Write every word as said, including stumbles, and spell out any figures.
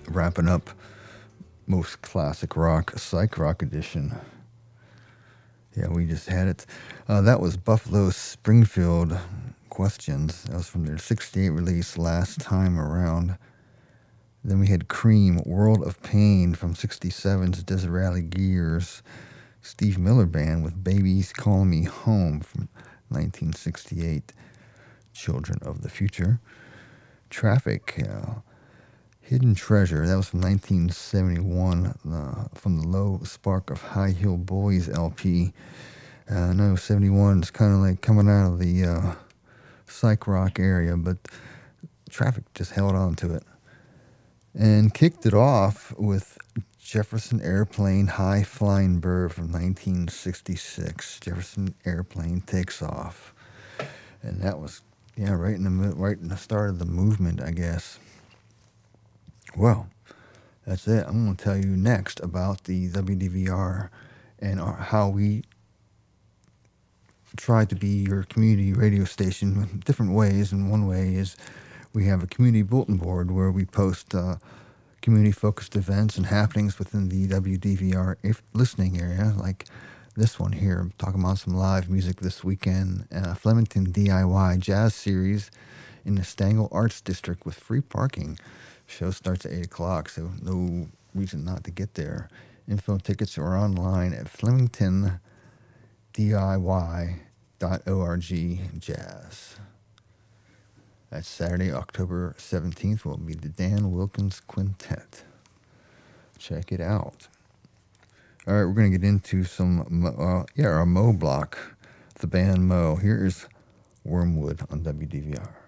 wrapping up most classic rock, psych rock edition. Yeah, we just had it. Uh, that was Buffalo Springfield Questions. That was from their sixty-eight release, Last Time Around. Then we had Cream, World of Pain from sixty-seven's Disraeli Gears. Steve Miller Band with Babies Calling Me Home from nineteen sixty-eight. Children of the Future. Traffic, uh, Hidden Treasure. That was from nineteen seventy-one, uh, from the Low Spark of High Heel Boys L P. Uh, I know seventy-one is kind of like coming out of the uh, psych rock area, but Traffic just held on to it. And kicked it off with Jefferson Airplane High Flying Bird from nineteen sixty-six. Jefferson Airplane Takes Off. And that was, yeah, right in the right in the start of the movement, I guess. Well, that's it. I'm going to tell you next about the W D V R and our, how we try to be your community radio station in different ways. And one way is we have a community bulletin board where we post uh, community-focused events and happenings within the W D V R if listening area, like this one here. I'm talking about some live music this weekend. Uh, Flemington D I Y Jazz Series in the Stangel Arts District with free parking. Show starts at eight o'clock, so no reason not to get there. Info and tickets are online at flemington d i y dot org jazz. That's Saturday, October seventeenth, will be the Dan Wilkins Quintet. Check it out. All right, we're going to get into some, uh, yeah, our Mo block, the band Mo. Here's Wormwood on W D V R.